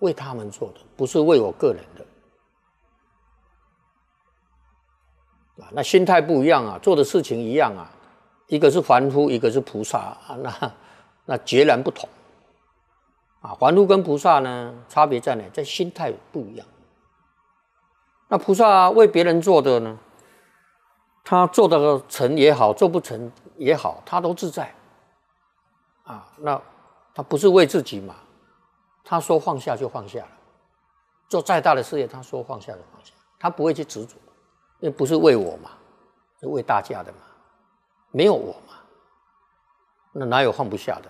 为他们做的，不是为我个人的。那心态不一样啊，做的事情一样啊，一个是凡夫，一个是菩萨啊，那截然不同啊。凡夫跟菩萨呢，差别在哪？在心态不一样。那菩萨为别人做的呢，他做得成也好，做不成也好，他都自在啊。那他不是为自己嘛，他说放下就放下了。做再大的事业，他说放下就放下，他不会去执着。因为不是为我嘛，是为大家的嘛，没有我嘛，那哪有放不下的？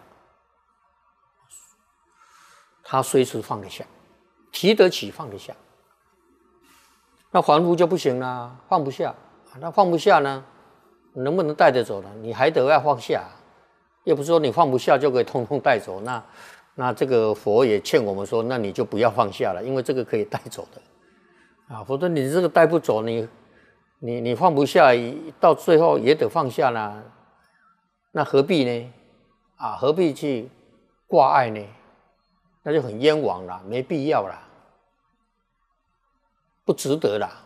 他随时放得下，提得起放得下。那凡夫就不行啦，放不下。那放不下呢，能不能带得走呢？你还得要放下，又不是说你放不下就可以通通带走。那这个佛也劝我们说，那你就不要放下了，因为这个可以带走的啊，否则你这个带不走，你放不下，到最后也得放下啦，那何必呢？啊，何必去挂碍呢？那就很冤枉啦，没必要啦，不值得啦。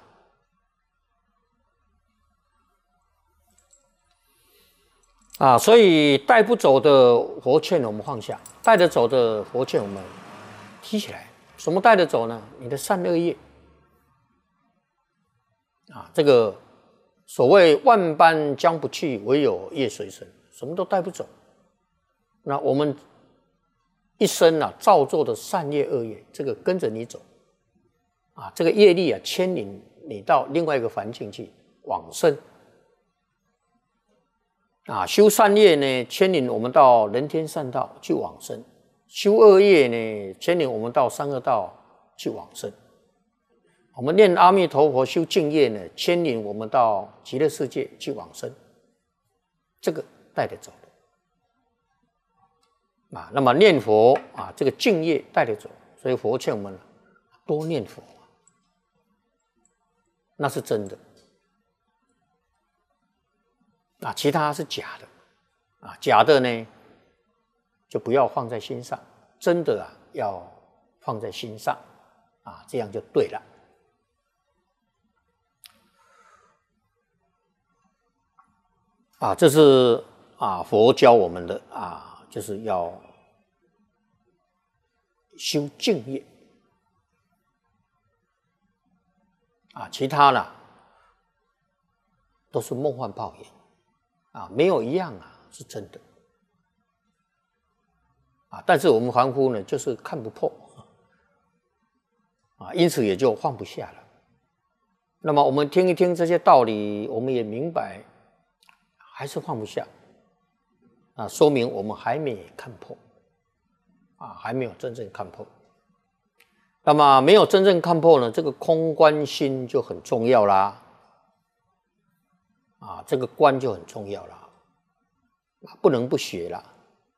啊，所以带不走的佛劝我们放下，带得走的佛劝我们提起来。什么带得走呢？你的善恶业。啊，这个所谓万般将不去，唯有业随身，什么都带不走。那我们一生啊，造作的善业恶业，这个跟着你走，啊，这个业力啊，牵引你到另外一个环境去往生。啊，修善业呢，牵引我们到人天善道去往生；修恶业呢，牵引我们到三恶道去往生。我们念阿弥陀佛修净业呢，牵引我们到极乐世界去往生，这个带得走的啊。那么念佛啊，这个净业带得走，所以佛劝我们多念佛，那是真的啊，其他是假的啊，假的呢就不要放在心上，真的啊要放在心上啊，这样就对了。啊，这是啊佛教我们的啊，就是要修净业啊，其他呢都是梦幻泡影啊，没有一样啊是真的啊。但是我们凡夫呢，就是看不破啊，因此也就放不下了。那么我们听一听这些道理，我们也明白。还是放不下啊，说明我们还没看破啊，还没有真正看破。那么没有真正看破呢，这个空观心就很重要啦啊，这个观就很重要啦，不能不学啦。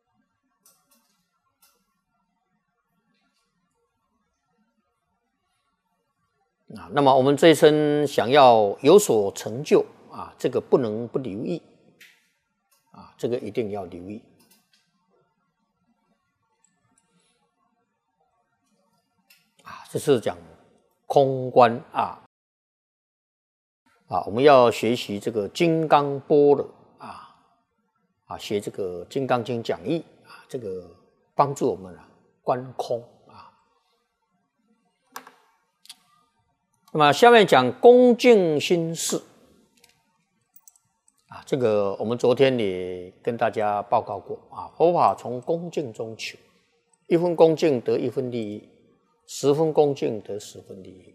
啊，那么我们这一生想要有所成就啊，这个不能不留意。啊，这个一定要留意啊！这是讲空观啊啊！我们要学习这个金刚般若啊，学这个《金刚经》讲义啊，这个帮助我们观空啊。那么下面讲恭敬心事。啊，这个我们昨天也跟大家报告过啊，佛法从恭敬中求，一分恭敬得一分利益，10分恭敬得10分利益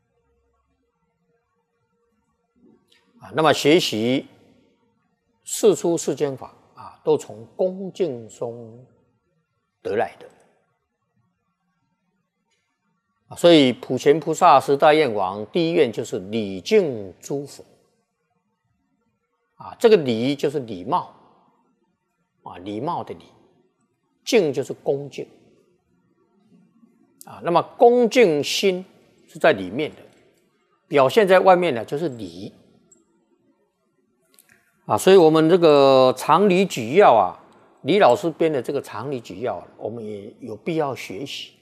啊。那么学习世出世间法啊，都从恭敬中得来的啊。所以普贤菩萨10大愿王，第一愿就是礼敬诸佛。啊，这个礼就是礼貌啊，礼貌的礼，敬就是恭敬啊。那么恭敬心是在里面的，表现在外面呢就是礼啊。所以我们这个常理举要啊，李老师编的这个常理举要，我们也有必要学习